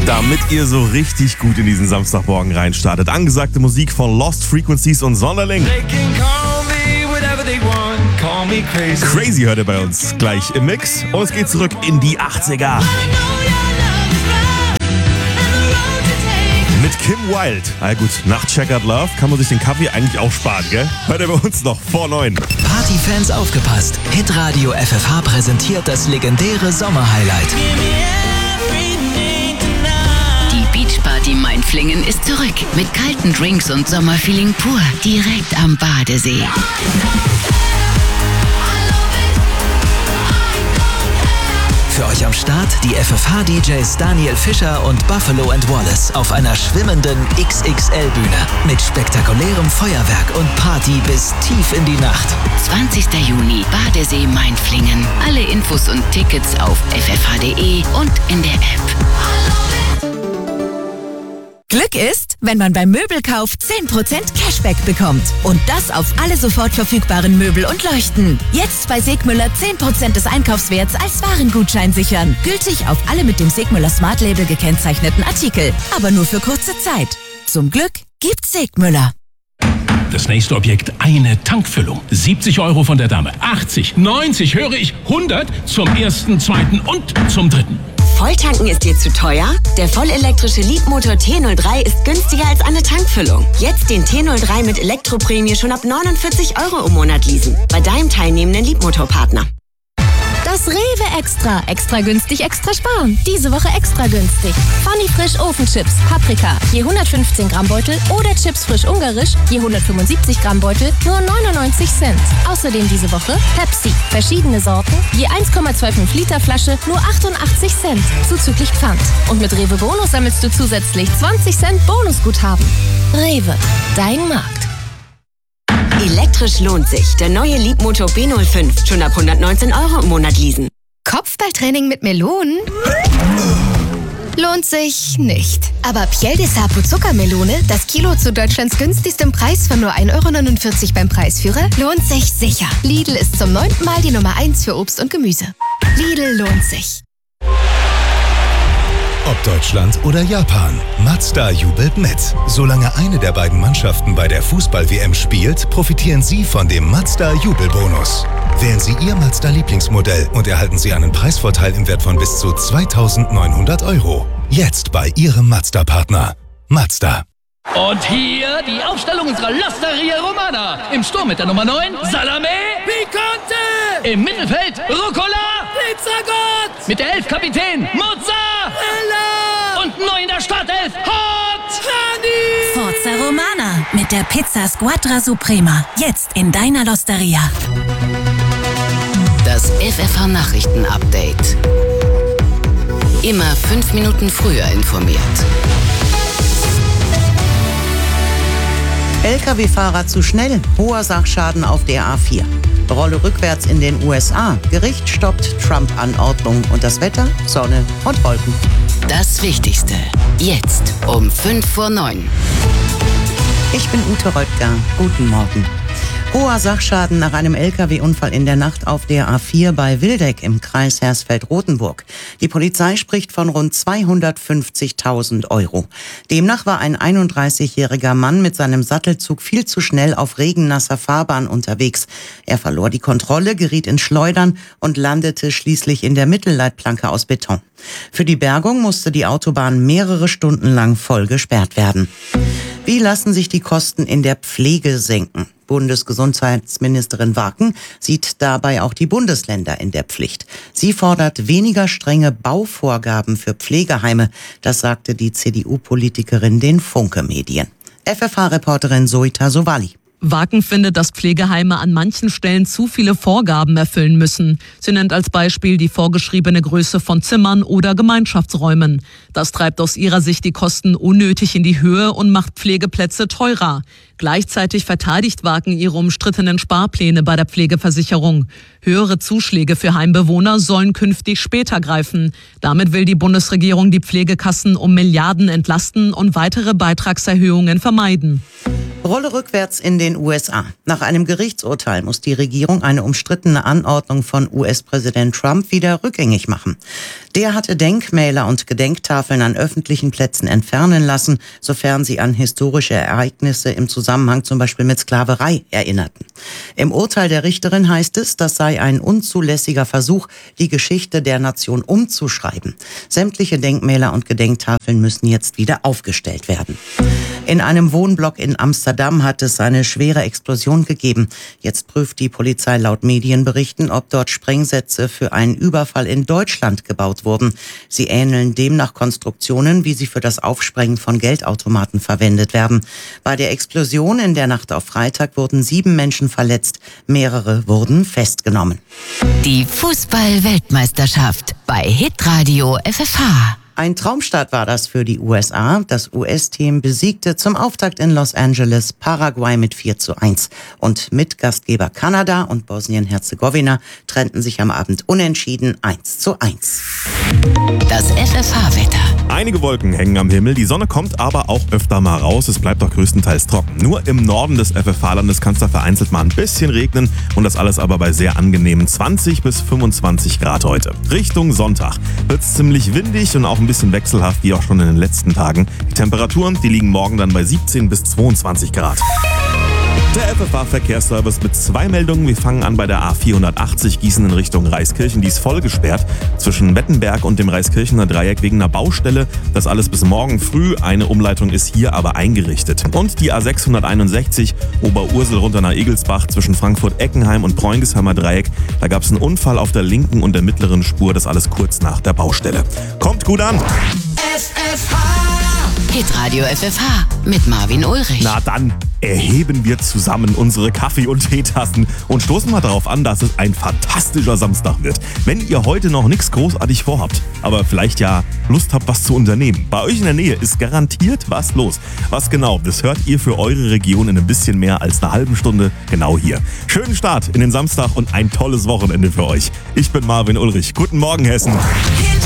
Damit ihr so richtig gut in diesen Samstagmorgen reinstartet. Angesagte Musik von Lost Frequencies und Sonderling. Crazy hört ihr bei uns gleich im Mix. Und es geht zurück in die 80er. Mit Kim Wilde. Na gut, nach Checkered Love kann man sich den Kaffee eigentlich auch sparen, gell? Hört ihr bei uns noch vor 9. Partyfans aufgepasst. Hitradio FFH präsentiert das legendäre Sommerhighlight. Die Beachparty Mainflingen ist zurück. Mit kalten Drinks und Sommerfeeling pur. Direkt am Badesee. Für euch am Start die FFH-DJs Daniel Fischer und Buffalo & Wallace auf einer schwimmenden XXL-Bühne mit spektakulärem Feuerwerk und Party bis tief in die Nacht. 20. Juni, Badesee Mainflingen. Alle Infos und Tickets auf ffh.de und in der App. Glück ist, wenn man beim Möbelkauf 10% Cashback bekommt. Und das auf alle sofort verfügbaren Möbel und Leuchten. Jetzt bei Segmüller 10% des Einkaufswerts als Warengutschein sichern. Gültig auf alle mit dem Segmüller Smart Label gekennzeichneten Artikel. Aber nur für kurze Zeit. Zum Glück gibt's Segmüller. Das nächste Objekt, eine Tankfüllung. 70 € von der Dame. 80, 90, höre ich, 100 zum ersten, zweiten und zum dritten. Volltanken ist dir zu teuer? Der vollelektrische Leadmotor T03 ist günstiger als eine Tankfüllung. Jetzt den T03 mit Elektroprämie schon ab 49 € im Monat leasen. Bei deinem teilnehmenden Leadmotorpartner. Das Rewe Extra. Extra günstig, extra sparen. Diese Woche extra günstig. Funny Frisch Ofenchips, Paprika, je 115 Gramm Beutel oder Chips frisch ungarisch, je 175 Gramm Beutel, nur 99 Cent. Außerdem diese Woche Pepsi, verschiedene Sorten, je 1,25 Liter Flasche, nur 88 Cent, zuzüglich Pfand. Und mit Rewe Bonus sammelst du zusätzlich 20 Cent Bonusguthaben. Rewe, dein Markt. Elektrisch lohnt sich. Der neue Leadmotor B05. Schon ab 119 € im Monat leasen. Kopfballtraining mit Melonen? Lohnt sich nicht. Aber Piel de Sapo Zuckermelone, das Kilo zu Deutschlands günstigstem Preis von nur 1,49 € beim Preisführer, lohnt sich sicher. Lidl ist zum 9. Mal die Nummer 1 für Obst und Gemüse. Lidl lohnt sich. Ob Deutschland oder Japan, Mazda jubelt mit. Solange eine der beiden Mannschaften bei der Fußball-WM spielt, profitieren Sie von dem Mazda-Jubelbonus. Wählen Sie Ihr Mazda-Lieblingsmodell und erhalten Sie einen Preisvorteil im Wert von bis zu 2.900 €. Jetzt bei Ihrem Mazda-Partner. Mazda. Und hier die Aufstellung unserer L'Osteria Romana. Im Sturm mit der Nummer 9, Salame Picante. Im Mittelfeld, Rucola Pizzagott. Mit der 11 Kapitän, Mozzarella. Und neu in der Startelf, Hot Honey. Forza Romana mit der Pizza Squadra Suprema. Jetzt in deiner L'Osteria. Das FFH-Nachrichten-Update. Immer 5 Minuten früher informiert. Lkw-Fahrer zu schnell, hoher Sachschaden auf der A4. Rolle rückwärts in den USA. Gericht stoppt Trump-Anordnung. Und das Wetter? Sonne und Wolken. Das Wichtigste. Jetzt um 8:55. Ich bin Ute Röttger. Guten Morgen. Hoher Sachschaden nach einem Lkw-Unfall in der Nacht auf der A4 bei Wildeck im Kreis Hersfeld-Rotenburg. Die Polizei spricht von rund 250.000 €. Demnach war ein 31-jähriger Mann mit seinem Sattelzug viel zu schnell auf regennasser Fahrbahn unterwegs. Er verlor die Kontrolle, geriet ins Schleudern und landete schließlich in der Mittelleitplanke aus Beton. Für die Bergung musste die Autobahn mehrere Stunden lang voll gesperrt werden. Wie lassen sich die Kosten in der Pflege senken? Bundesgesundheitsministerin Waken sieht dabei auch die Bundesländer in der Pflicht. Sie fordert weniger strenge Bauvorgaben für Pflegeheime. Das sagte die CDU-Politikerin den Funke-Medien. FFH-Reporterin Zoita Sowali. Waken findet, dass Pflegeheime an manchen Stellen zu viele Vorgaben erfüllen müssen. Sie nennt als Beispiel die vorgeschriebene Größe von Zimmern oder Gemeinschaftsräumen. Das treibt aus ihrer Sicht die Kosten unnötig in die Höhe und macht Pflegeplätze teurer. Gleichzeitig verteidigt Waken ihre umstrittenen Sparpläne bei der Pflegeversicherung. Höhere Zuschläge für Heimbewohner sollen künftig später greifen. Damit will die Bundesregierung die Pflegekassen um Milliarden entlasten und weitere Beitragserhöhungen vermeiden. Rolle rückwärts in den USA. Nach einem Gerichtsurteil muss die Regierung eine umstrittene Anordnung von US-Präsident Trump wieder rückgängig machen. Der hatte Denkmäler und Gedenktafeln an öffentlichen Plätzen entfernen lassen, sofern sie an historische Ereignisse im Zusammenhang zum Beispiel mit Sklaverei erinnerten. Im Urteil der Richterin heißt es, das sei ein unzulässiger Versuch, die Geschichte der Nation umzuschreiben. Sämtliche Denkmäler und Gedenktafeln müssen jetzt wieder aufgestellt werden. In einem Wohnblock in Amsterdam hat es eine schwere Explosion gegeben. Jetzt prüft die Polizei laut Medienberichten, ob dort Sprengsätze für einen Überfall in Deutschland gebaut wurden. Sie ähneln demnach Konstruktionen, wie sie für das Aufsprengen von Geldautomaten verwendet werden. Bei der Explosion in der Nacht auf Freitag wurden 7 Menschen verletzt. Mehrere wurden festgenommen. Die Fußball-Weltmeisterschaft bei Hitradio FFH. Ein Traumstart war das für die USA. Das US-Team besiegte zum Auftakt in Los Angeles Paraguay mit 4:1. Und Mitgastgeber Kanada und Bosnien-Herzegowina trennten sich am Abend unentschieden 1:1. Das FFH-Wetter. Einige Wolken hängen am Himmel, die Sonne kommt aber auch öfter mal raus. Es bleibt auch größtenteils trocken. Nur im Norden des FFH-Landes kann es da vereinzelt mal ein bisschen regnen und das alles aber bei sehr angenehmen 20 bis 25 Grad heute. Richtung Sonntag wird es ziemlich windig und auch ein bisschen wechselhaft, wie auch schon in den letzten Tagen. Die Temperaturen, die liegen morgen dann bei 17 bis 22 Grad. Der FFH-Verkehrsservice mit 2 Meldungen. Wir fangen an bei der A480 Gießen in Richtung Reiskirchen. Die ist voll gesperrt zwischen Wettenberg und dem Reiskirchener Dreieck wegen einer Baustelle. Das alles bis morgen früh. Eine Umleitung ist hier aber eingerichtet. Und die A661 Oberursel runter nach Egelsbach zwischen Frankfurt-Eckenheim und Preungesheimer Dreieck. Da gab es einen Unfall auf der linken und der mittleren Spur. Das alles kurz nach der Baustelle. Kommt gut an! Hitradio FFH mit Marvin Ulrich. Na dann erheben wir zusammen unsere Kaffee- und Teetassen und stoßen mal darauf an, dass es ein fantastischer Samstag wird. Wenn ihr heute noch nichts großartig vorhabt, aber vielleicht ja Lust habt, was zu unternehmen. Bei euch in der Nähe ist garantiert was los. Was genau, das hört ihr für eure Region in ein bisschen mehr als einer halben Stunde genau hier. Schönen Start in den Samstag und ein tolles Wochenende für euch. Ich bin Marvin Ulrich. Guten Morgen, Hessen.